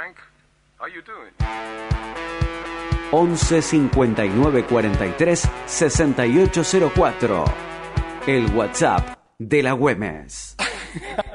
Frank. How you doing? 11 59 43 6804. El WhatsApp de la Güemes.